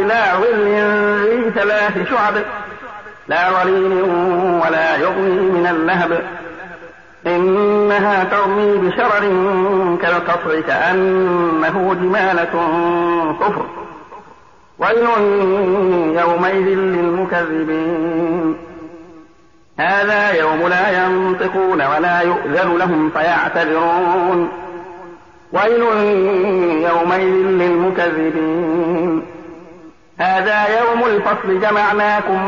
إلى ظل ذي 3 شعب لا ظليل ولا يغني من اللهب إنها ترمي بشرر كالقصر كأنه جمالة صفر ويل يومئذ للمكذبين هذا يوم لا ينطقون ولا يؤذن لهم فيعتذرون ويل يومئذ للمكذبين هذا يوم الفصل جمعناكم